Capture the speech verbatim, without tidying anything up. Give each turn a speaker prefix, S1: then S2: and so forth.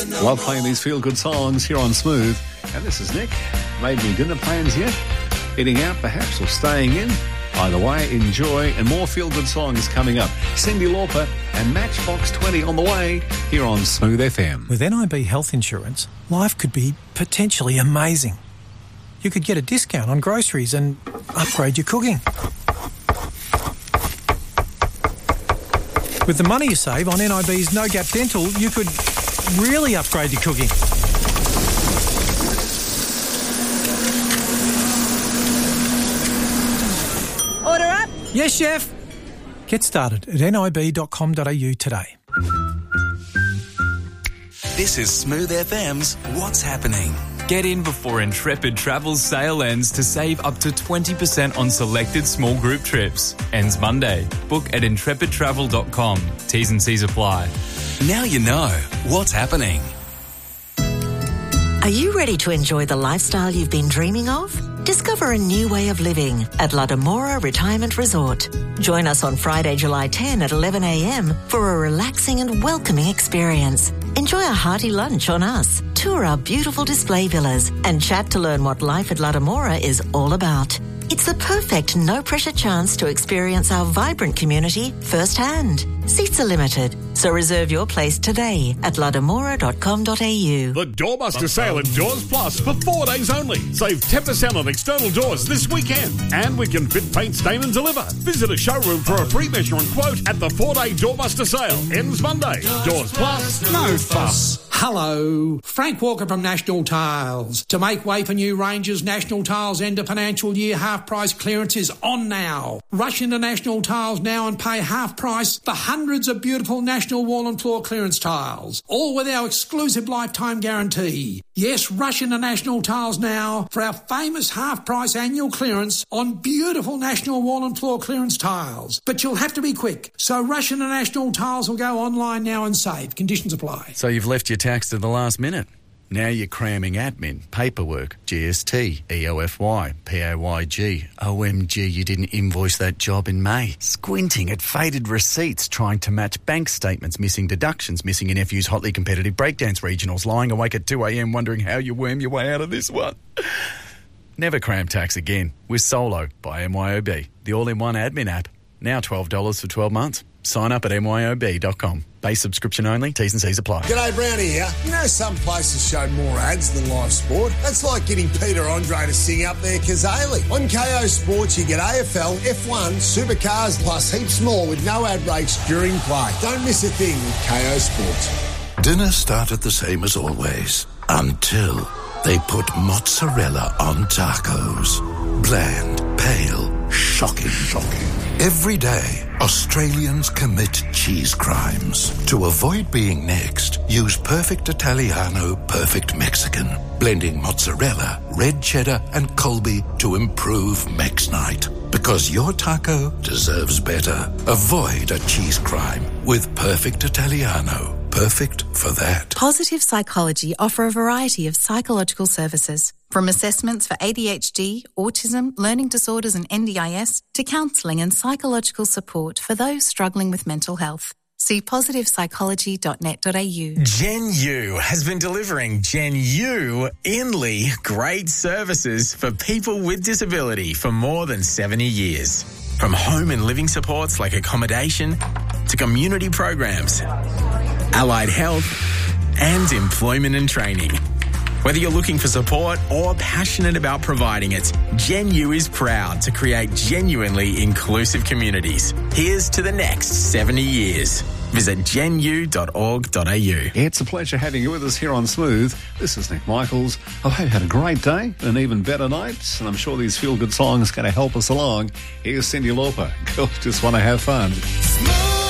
S1: Love playing these feel-good songs here on Smooth. And this is Nick. Made any dinner plans yet? Eating out perhaps or staying in? Either way, enjoy, and more feel-good songs coming up. Cyndi Lauper and Matchbox twenty on the way here on Smooth F M.
S2: With N I B Health Insurance, life could be potentially amazing. You could get a discount on groceries and upgrade your cooking. With the money you save on N I B's No Gap Dental, you could really upgrade your cooking.
S3: Order up?
S2: Yes, chef. Get started at n i b dot com dot a u today.
S4: This is Smooth F M's What's Happening.
S5: Get in before Intrepid Travel's sale ends to save up to twenty percent on selected small group trips. Ends Monday. Book at intrepid travel dot com. T's and C's apply.
S4: Now you know what's happening.
S6: Are you ready to enjoy the lifestyle you've been dreaming of? Discover a new way of living at La Demora Retirement Resort. Join us on Friday, July tenth at eleven a m for a relaxing and welcoming experience. Enjoy a hearty lunch on us, tour our beautiful display villas, and chat to learn what life at La Demora is all about. It's the perfect no-pressure chance to experience our vibrant community firsthand. Seats are limited, so reserve your place today at la demora dot com dot a u.
S7: The Doorbuster sale at Doors Plus for four days only. Save ten percent on external doors this weekend. And we can fit, paint, stain and deliver. Visit a showroom for a free measure and quote at the four-day Doorbuster sale. Ends Monday. Doors Plus, no fuss.
S8: Hello, Frank Walker from National Tiles. To make way for new ranges, National Tiles end of financial year half price clearance is on now. Rush into National Tiles now and pay half price for hundreds of beautiful National Wall and Floor clearance tiles, all with our exclusive lifetime guarantee. Yes, rush into National Tiles now for our famous half price annual clearance on beautiful National Wall and Floor clearance tiles. But you'll have to be quick, so rush into National Tiles or go online now and save. Conditions apply.
S9: So you've left your tax to the last minute. Now you're cramming admin, paperwork, G S T, E O F Y, P A Y G. O M G, you didn't invoice that job in May. Squinting at faded receipts, trying to match bank statements, missing deductions, missing your nephew's hotly competitive breakdance regionals, lying awake at two a m wondering how you worm your way out of this one. Never cram tax again with Solo by M Y O B, the all-in-one admin app. Now twelve dollars for twelve months. Sign up at m y o b dot com. Base subscription only. T's and C's apply.
S10: G'day, Brownie here. You know some places show more ads than live sport? That's like getting Peter Andre to sing up their Kazali. On K O Sports, you get A F L, F one, supercars, plus heaps more with no ad breaks during play. Don't miss a thing with K O Sports.
S11: Dinner started the same as always, until they put mozzarella on tacos. Bland, pale, shocking, shocking. Every day, Australians commit cheese crimes. To avoid being next, use Perfect Italiano, Perfect Mexican, blending mozzarella, red cheddar, and Colby to improve Mex Night. Because your taco deserves better. Avoid a cheese crime with Perfect Italiano. Perfect for that.
S12: Positive Psychology offer a variety of psychological services, from assessments for A D H D, autism, learning disorders and N D I S, to counselling and psychological support for those struggling with mental health. See positive psychology dot net dot a u.
S13: Gen U has been delivering Gen U Inly great services for people with disability for more than seventy years. From home and living supports like accommodation to community programs, allied health, and employment and training. Whether you're looking for support or passionate about providing it, Gen U is proud to create genuinely inclusive communities. Here's to the next seventy years. Visit gen u dot org dot a u.
S1: It's a pleasure having you with us here on Smooth. This is Nick Michaels. I hope you had a great day, an even better night, and I'm sure these feel-good songs are going to help us along. Here's Cyndi Lauper. Girls just want to have fun.
S14: Smooth.